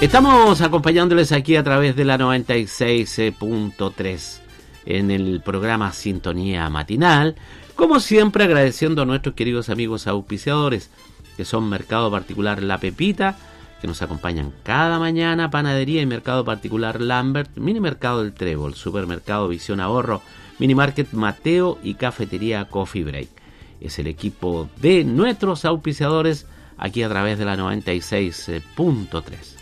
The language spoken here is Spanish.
Estamos acompañándoles aquí a través de la 96.3 en el programa Sintonía Matinal, como siempre agradeciendo a nuestros queridos amigos auspiciadores, que son Mercado Particular La Pepita, que nos acompañan cada mañana, Panadería y Mercado Particular Lambert, Mini Mercado del Trébol, Supermercado Visión Ahorro, Mini Market Mateo y Cafetería Coffee Break. Es el equipo de nuestros auspiciadores aquí a través de la 96.3.